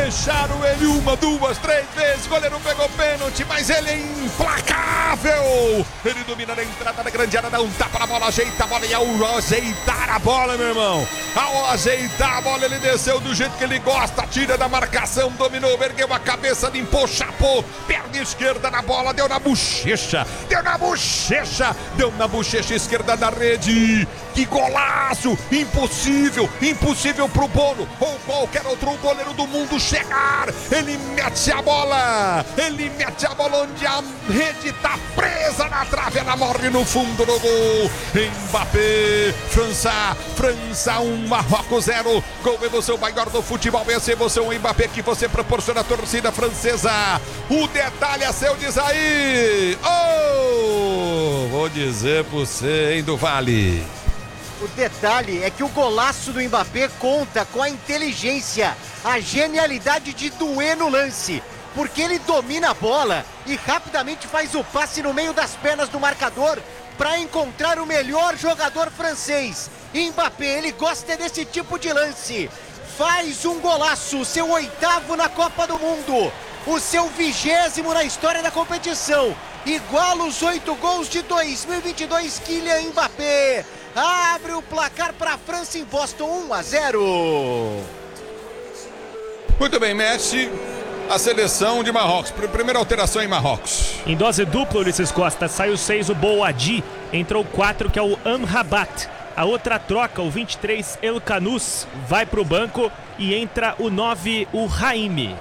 Fecharam ele 1, 2, 3 vezes. Goleiro pegou pênalti, mas ele é implacável. Ele domina na entrada da grande área, dá um tapa na bola, ajeita a bola e ao ajeitar a bola, meu irmão. Ao ajeitar a bola, ele desceu do jeito que ele gosta, tira da marcação, dominou, ergueu a cabeça, limpou, chapou, perna esquerda na bola, deu na bochecha, deu na bochecha esquerda da rede. Que golaço! Impossível pro Bono ou qualquer outro goleiro do mundo chegar. Ele mete a bola onde a rede tá presa na trave, ela morre no fundo do gol. Mbappé, França 1, Marrocos 0. Gol emoção maior do futebol, essa emoção Mbappé que você proporciona à torcida francesa. O detalhe é seu, diz aí. Vou dizer pra você, hein, do Vale. O detalhe é que o golaço do Mbappé conta com a inteligência, a genialidade de doer no lance, porque ele domina a bola e rapidamente faz o passe no meio das pernas do marcador para encontrar o melhor jogador francês. Mbappé, ele gosta desse tipo de lance. Faz um golaço, seu 8º na Copa do Mundo, o seu 20º na história da competição. Iguala os 8 gols de 2022, Kylian Mbappé. Abre o placar para a França em Boston, 1-0. Muito bem, Messi, a seleção de Marrocos. Primeira alteração em Marrocos. Em dose dupla, Ulisses Costa, sai o 6, o Boadi. Entrou o 4, que é o Amrabat. A outra troca, o 23, El Kanous, vai para o banco e entra o 9, o Raimi.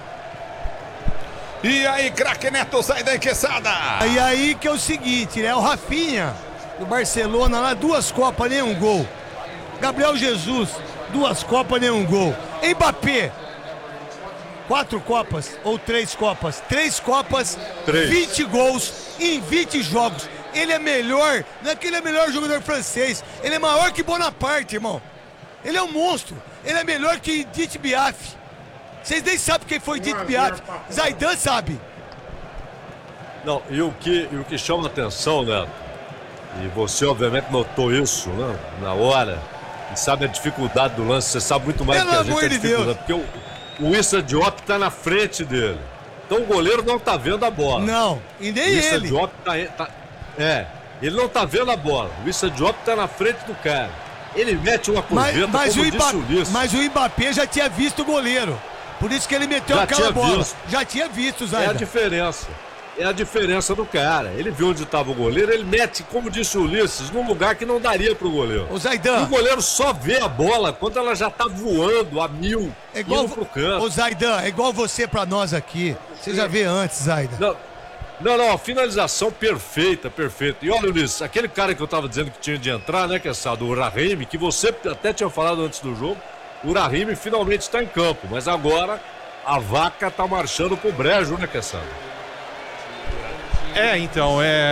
E aí, craque Neto, sai da enqueçada. E aí que é o seguinte, né? O Rafinha, do Barcelona, lá 2 Copas, nenhum gol. Gabriel Jesus, 2 Copas, nenhum gol. Mbappé, 4 Copas ou 3 Copas? 3 Copas, 20 gols em 20 jogos. Ele é melhor, não é que ele é o melhor jogador francês, ele é maior que Bonaparte, irmão. Ele é um monstro, ele é melhor que Edith Piaf. Vocês nem sabem quem foi Edith Piaf. Zaidan sabe. Não, e o que chama a atenção, né? E você obviamente notou isso, né? Na hora. E sabe a dificuldade do lance. Você sabe muito mais do que a gente a dificuldade. Porque o Issa Diop tá na frente dele. Então o goleiro não tá vendo a bola. Não, e nem ele. O Issa Diop ele não tá vendo a bola. O Issa Diop tá na frente do cara. Ele mete uma corveta, mas o Mbappé já tinha visto o goleiro. Por isso que ele meteu aquela bola. Já tinha visto, Zé. É a diferença. É a diferença do cara. Ele viu onde estava o goleiro, ele mete, como disse o Ulisses, num lugar que não daria pro goleiro. O Zaidan. E o goleiro só vê a bola quando ela já tá voando a 1000, indo pro canto. O Zaidan, é igual você pra nós aqui. Você já vê antes, Zaidan. Não, a finalização perfeita. E olha, Ulisses, aquele cara que eu tava dizendo que tinha de entrar, né, que é o Raheem, que você até tinha falado antes do jogo, o Raheem finalmente está em campo, mas agora a vaca tá marchando pro brejo, né, Kessano? Então,